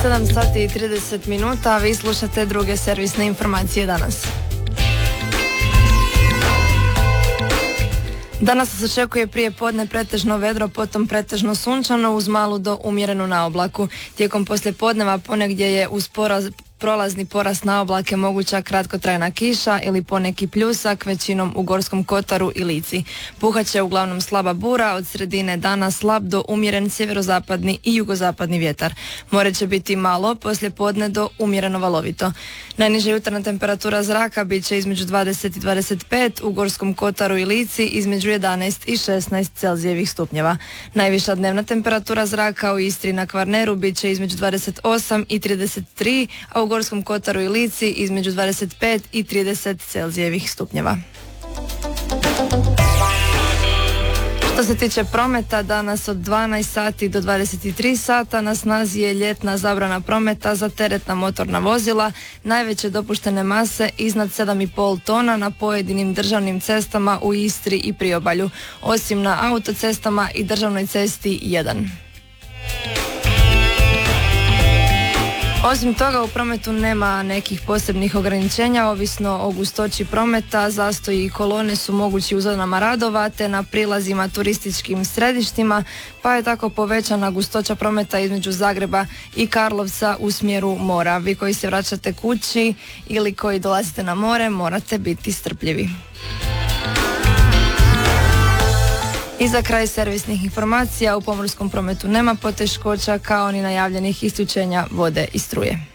7 sati i 30 minuta, a vi slušate druge servisne informacije danas. Danas se očekuje prije podne pretežno vedro, potom pretežno sunčano uz malu do umjerenu naoblaku. Tijekom poslijepodneva ponegdje je uz prolazni porast na oblake moguća kratkotrajna kiša ili poneki pljusak, većinom u Gorskom kotaru i Lici. Puhat će uglavnom slaba bura, od sredine dana slab do umjeren sjeverozapadni i jugozapadni vjetar. More će biti malo, poslije podne do umjereno valovito. Najniža jutarnja temperatura zraka bit će između 20 i 25, u Gorskom kotaru i Lici između 11 i 16 Celzijevih stupnjeva. Najviša dnevna temperatura zraka u Istri na Kvarneru bit će između 28 i 33, a u Gorskom kotaru i Lici između 25 i 30 Celzijevih stupnjeva. Što se tiče prometa, danas od 12 sati do 23 sata na snazi je ljetna zabrana prometa za teretna motorna vozila najveće dopuštene mase iznad 7,5 tona na pojedinim državnim cestama u Istri i Priobalju, osim na autocestama i državnoj cesti 1. Osim toga, u prometu nema nekih posebnih ograničenja, ovisno o gustoći prometa, zastoji i kolone su mogući u zonama radova te na prilazima turističkim središtima, pa je tako povećana gustoća prometa između Zagreba i Karlovca u smjeru mora. Vi koji se vraćate kući ili koji dolazite na more morate biti strpljivi. I za kraj servisnih informacija, u pomorskom prometu nema poteškoća kao ni najavljenih isključenja vode i struje.